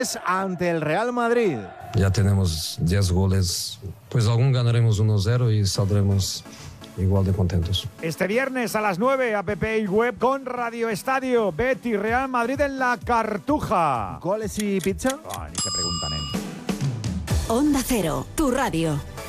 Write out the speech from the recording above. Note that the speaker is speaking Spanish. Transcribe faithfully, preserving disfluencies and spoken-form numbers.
ante el Real Madrid. Ya tenemos diez goles, pues algún ganaremos uno cero y saldremos igual de contentos. Este viernes a las nueve, app y web con Radio Estadio. Betis Real Madrid en la Cartuja. ¿Goles y pizza? Ah, ni se preguntan, ¿eh? Onda Cero, tu radio.